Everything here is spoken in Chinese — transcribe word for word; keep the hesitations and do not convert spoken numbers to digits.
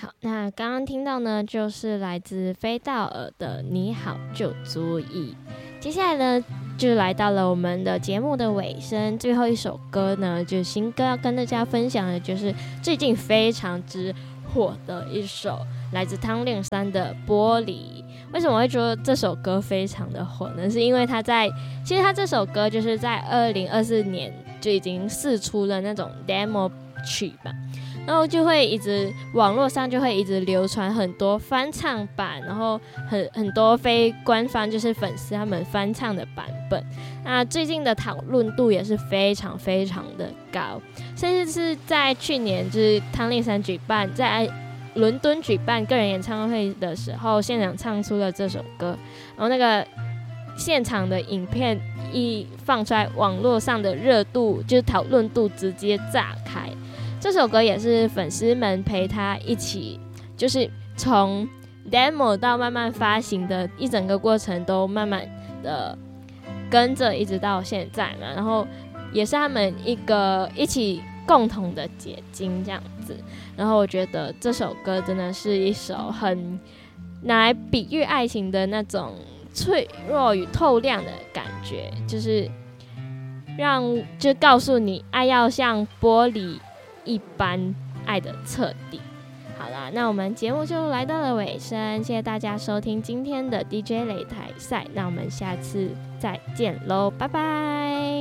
好，那刚刚听到呢，就是来自飞道尔的《你好就足以》。接下来呢，就来到了我们的节目的尾声，最后一首歌呢，就是新歌要跟大家分享的，就是最近非常之火的一首来自汤令山的《玻璃》。为什么会说这首歌非常的火呢？是因为他在，其实他这首歌就是在二零二四年就已经释出了那种 demo 曲吧。然后就会一直网络上就会一直流传很多翻唱版，然后很很多非官方就是粉丝他们翻唱的版本。那最近的讨论度也是非常非常的高，甚至是在去年就是汤令山举办在伦敦举办个人演唱会的时候，现场唱出了这首歌，然后那个现场的影片一放出来，网络上的热度就是讨论度直接炸开。这首歌也是粉丝们陪他一起，就是从 demo 到慢慢发行的一整个过程都慢慢的跟着一直到现在嘛，然后也是他们一个一起共同的结晶这样子。然后我觉得这首歌真的是一首很拿来比喻爱情的那种脆弱与透亮的感觉，就是让就告诉你爱要像玻璃一般爱的彻底。好啦，那我们节目就来到了尾声，谢谢大家收听今天的 D J 擂台赛，那我们下次再见咯，拜拜。